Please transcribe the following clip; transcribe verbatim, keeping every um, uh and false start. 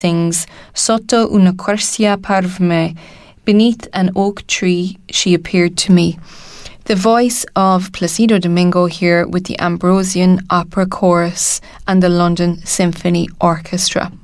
sings Sotto una quercia parve, beneath an oak tree she appeared to me. The voice of Placido Domingo here with the Ambrosian Opera Chorus and the London Symphony Orchestra.